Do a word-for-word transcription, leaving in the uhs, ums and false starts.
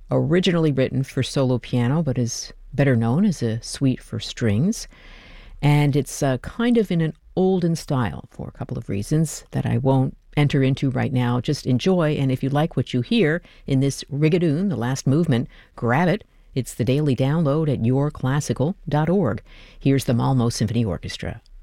originally written for solo piano, but is better known as a suite for strings. And it's uh, kind of in an olden style for a couple of reasons that I won't enter into right now. Just enjoy, and if you like what you hear in this Rigadoon, the last movement, grab it. It's the daily download at your classical dot org. Here's the Malmo Symphony Orchestra.